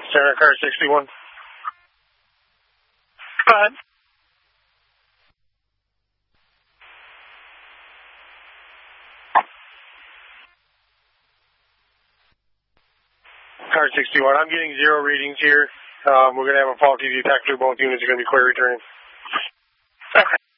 Center car 61. Go ahead. Car 61. I'm getting 0 readings here. We're going to have a faulty detector. Both units are going to be clear returning. Okay.